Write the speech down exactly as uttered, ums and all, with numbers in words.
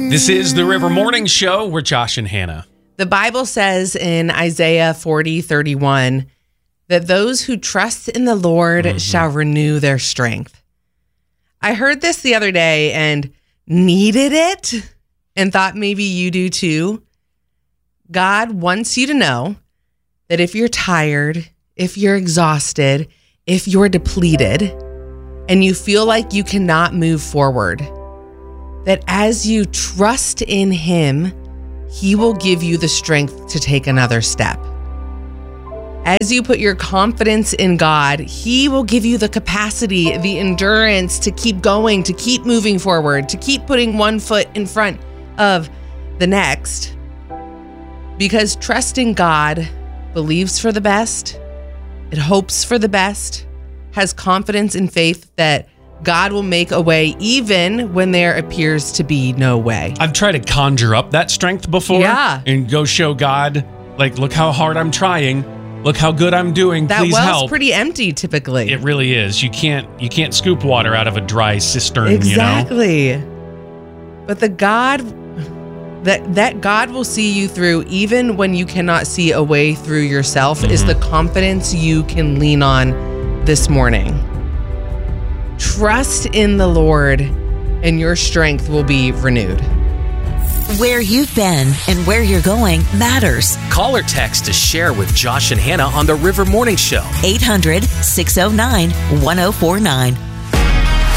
This is the River Morning Show. We're Josh and Hannah. The Bible says in Isaiah forty thirty-one that those who trust in the Lord mm-hmm. shall renew their strength. I heard this the other day and needed it and thought maybe you do too. God wants you to know that if you're tired, if you're exhausted, if you're depleted, and you feel like you cannot move forward, that as you trust in Him, He will give you the strength to take another step. As you put your confidence in God, He will give you the capacity, the endurance to keep going, to keep moving forward, to keep putting one foot in front of the next. Because trusting God believes for the best, it hopes for the best, has confidence and faith that God will make a way even when there appears to be no way. I've tried to conjure up that strength before yeah. and go show God, like, look how hard I'm trying. Look how good I'm doing. That Please well's help. Pretty empty typically. It really is. You can't you can't scoop water out of a dry cistern, exactly. you know? But the God that that God will see you through even when you cannot see a way through yourself mm-hmm. is the confidence you can lean on this morning. Trust in the Lord and your strength will be renewed. Where you've been and where you're going matters. Call or text to share with Josh and Hannah on the River Morning Show. eight hundred, six oh nine, one oh four nine.